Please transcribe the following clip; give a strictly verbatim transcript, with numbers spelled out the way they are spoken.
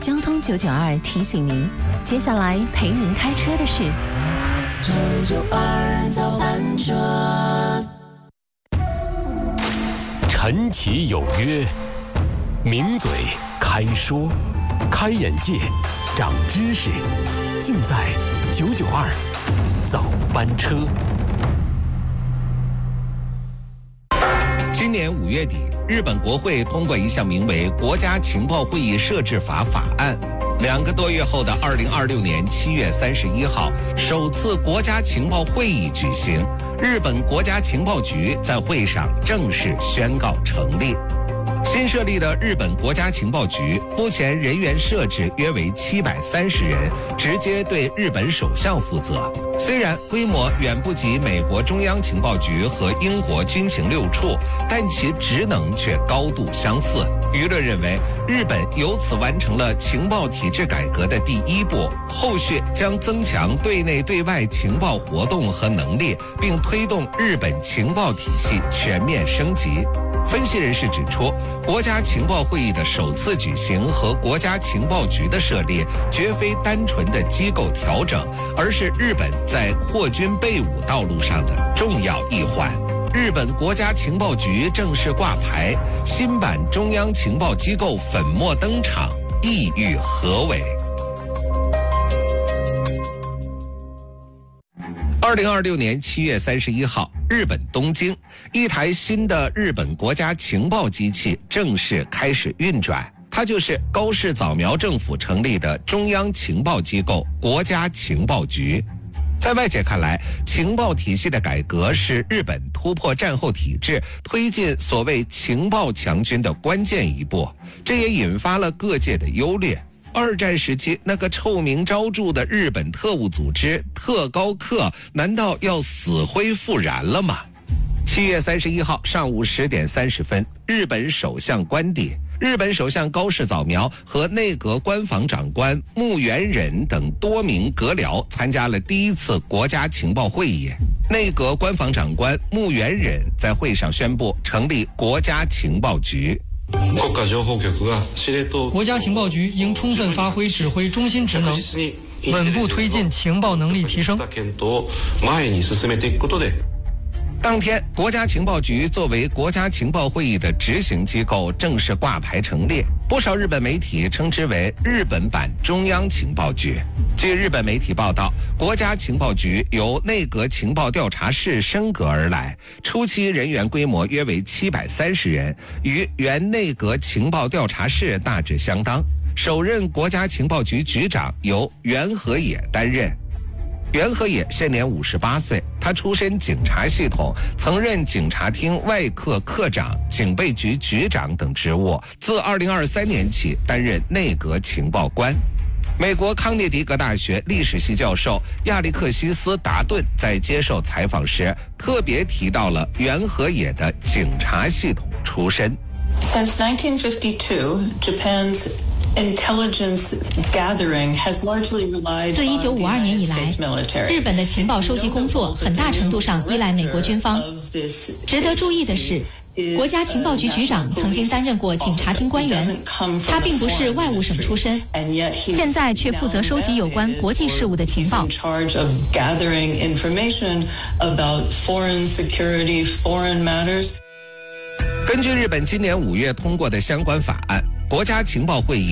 交通九九二提醒您，接下来陪您开车的是九九二早班车。 晨起有约，名嘴开说，开眼界，长知识，尽在九九二早班车。 今年五月底，日本国会通过一项名为《国家情报会议设置法》法案。两个多月后的二零二六年七月三十一号，首次国家情报会议举行，日本国家情报局在会上正式宣告成立。新设立的日本国家情报局目前人员设置约为七百三十人，直接对日本首相负责。虽然规模远不及美国中央情报局和英国军情六处，但其职能却高度相似。舆论认为，日本由此完成了情报体制改革的第一步，后续将增强对内对外情报活动和能力，并推动日本情报体系全面升级。分析人士指出，国家情报会议的首次举行和国家情报局的设立，绝非单纯的机构调整，而是日本在扩军备武道路上的重要一环。日本国家情报局正式挂牌，新版中央情报机构粉墨登场，意欲何为？二零二六年七月三十一号，日本东京，一台新的日本国家情报机器正式开始运转，它就是高市早苗政府成立的中央情报机构国家情报局。在外界看来，情报体系的改革是日本突破战后体制，推进所谓情报强军的关键一步，这也引发了各界的忧虑。二战时期那个臭名昭著的日本特务组织特高课，难道要死灰复燃了吗？七月三十一号上午十点三十分，日本首相官邸，日本首相高市早苗和内阁官房长官木原忍等多名阁僚参加了第一次国家情报会议。内阁官房长官木原忍在会上宣布成立国家情报局。 国家情报局应充分发挥指挥中心职能，稳步推进情报能力提升。 当天，国家情报局作为国家情报会议的执行机构正式挂牌成立，不少日本媒体称之为日本版中央情报局。据日本媒体报道，国家情报局由内阁情报调查室升格而来，初期人员规模约为七百三十人，与原内阁情报调查室大致相当。首任国家情报局局长由原和也担任。原和也现年五十八岁，他出身警察系统，曾任警察厅外科科长、警备局局长等职务，自二零二三年起担任内阁情报官。美国康涅狄格大学历史系教授亚历克西斯·达顿在接受采访时特别提到了原和也的警察系统出身。 Since nineteen fifty-two, Japan's intelligence gathering has largely relied 自一九五二年以来，日本的情报收集工作很大程度上依赖美国军方。值得注意的是，国家情报局局长曾经担任过警察厅官员，他并不是外务省出身，现在却负责收集有关国际事务的情报。 根据日本今年五月通过的相关法案，国家情报会议